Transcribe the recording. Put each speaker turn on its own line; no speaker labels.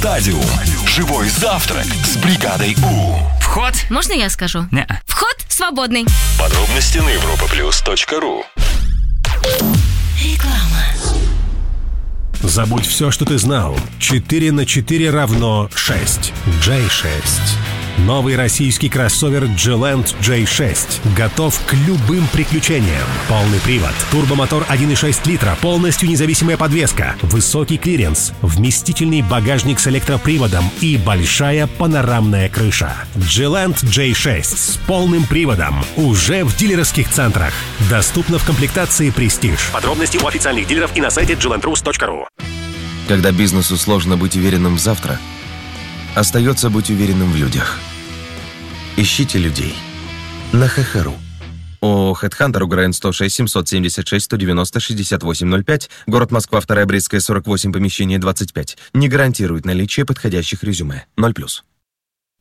Стадиум. Живой завтрак с бригадой У.
Вход?
Можно я скажу?
Не-а.
Вход свободный.
Подробности на europaplus.ru.
Реклама.
Забудь все, что ты знал. 4 на 4 равно 6. J6. Новый российский кроссовер G-Land J6 готов к любым приключениям. Полный привод, турбомотор 1,6 литра, полностью независимая подвеска, высокий клиренс, вместительный багажник с электроприводом и большая панорамная крыша. G-Land J6 с полным приводом уже в дилерских центрах. Доступно в комплектации Prestige. Подробности у официальных дилеров и на сайте glandrus.ru.
Когда бизнесу сложно быть уверенным в завтра, остается быть уверенным в людях. Ищите людей на ХХРУ. ООО «Хедхантер», УГРН 106 776 190 6805, город Москва, 2-я Брестская, 48, помещение 25. Не гарантирует наличие подходящих резюме. 0+.